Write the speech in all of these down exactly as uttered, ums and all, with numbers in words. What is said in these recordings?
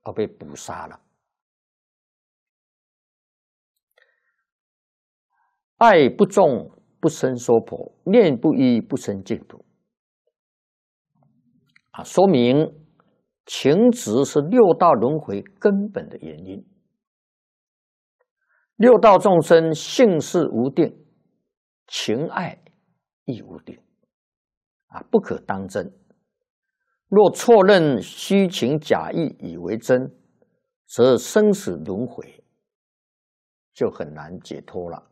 而被捕杀了。爱不重，不生娑婆；念不依，不生净土。啊，说明情执是六道轮回根本的原因。六道众生性事无定，情爱亦无定，啊，不可当真。若错认虚情假意以为真，则生死轮回就很难解脱了。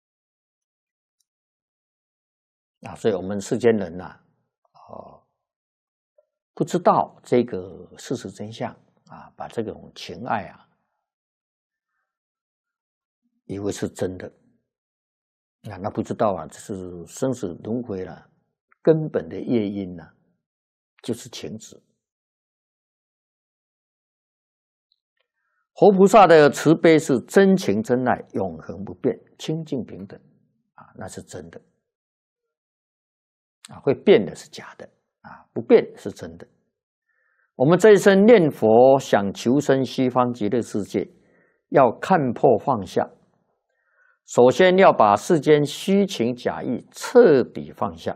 啊，所以我们世间人呐、啊，哦，不知道这个事实真相啊，把这种情爱啊，以为是真的，啊，那不知道啊，这是生死轮回了、啊、根本的业因呢、啊，就是情执。活菩萨的慈悲是真情真爱，永恒不变，清净平等，啊，那是真的。啊，会变的是假的，啊，不变是真的。我们这一生念佛，想求生西方极乐世界，要看破放下。首先要把世间虚情假意彻底放下。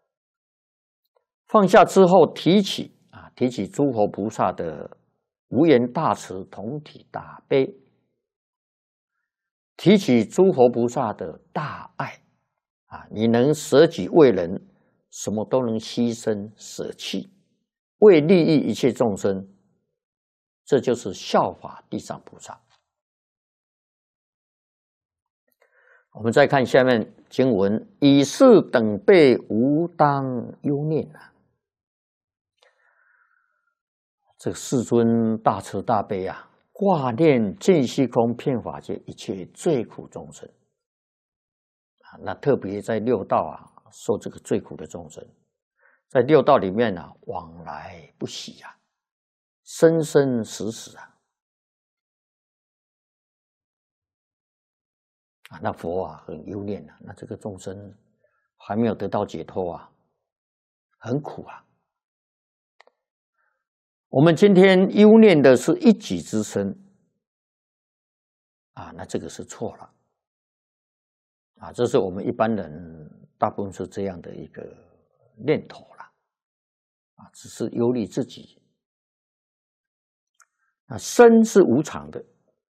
放下之后，提起啊，提起诸佛菩萨的无缘大慈、同体大悲，提起诸佛菩萨的大爱啊，你能舍己为人。什么都能牺牲舍弃，为利益一切众生，这就是效法地藏菩萨。我们再看下面经文：以是等辈无当忧念啊！这个世尊大慈大悲啊，挂念尽虚空遍法界一切罪苦众生啊，那特别在六道啊。受这个最苦的众生，在六道里面啊，往来不息啊，生生死死啊，啊，那佛啊很忧念啊，那这个众生还没有得到解脱啊，很苦啊。我们今天忧念的是一己之身啊，那这个是错了啊，这是我们一般人。大部分是这样的一个念头了，啊，只是忧虑自己。啊，生是无常的，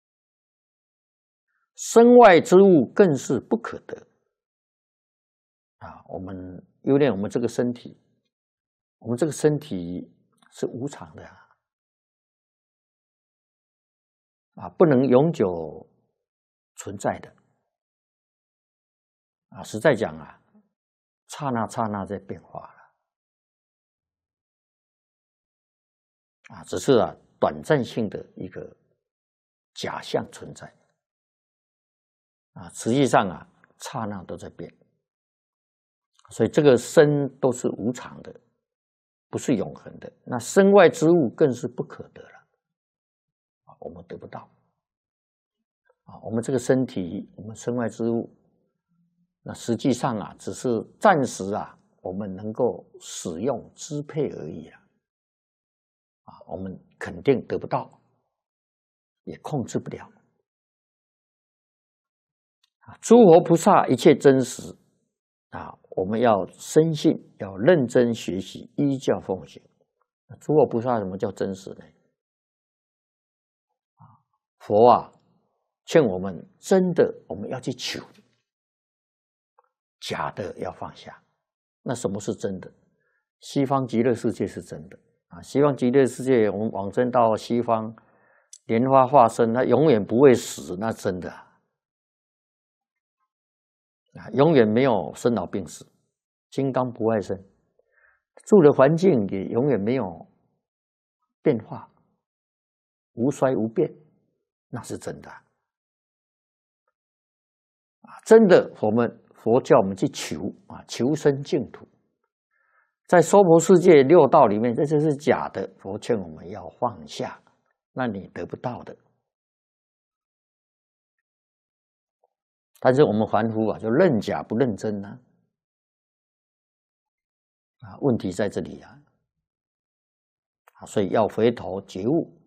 身外之物更是不可得。啊，我们忧念我们这个身体，我们这个身体是无常的啊，啊，不能永久存在的。啊，实在讲啊。刹那刹那在变化了，啊，只是啊短暂性的一个假象存在，啊，实际上啊刹那都在变，所以这个身都是无常的，不是永恒的。那身外之物更是不可得了，啊，我们得不到，啊，我们这个身体，我们身外之物。那实际上啊，只是暂时啊，我们能够使用支配而已啊，啊，我们肯定得不到，也控制不了。啊，诸佛菩萨一切真实啊，我们要深信，要认真学习，依教奉行。诸佛菩萨什么叫真实呢？啊，佛啊，劝我们真的，我们要去求。假的要放下，那什么是真的？西方极乐世界是真的啊！西方极乐世界，我们往生到西方，莲花化身，它永远不会死，那真的啊，永远没有生老病死，金刚不坏身，住的环境也永远没有变化，无衰无变，那是真的啊！真的，我们。佛教我们去求啊，求生净土，在娑婆世界六道里面，这就是假的。佛劝我们要放下，那你得不到的。但是我们凡夫啊，就认假不认真呢，啊，问题在这里啊，啊，所以要回头觉悟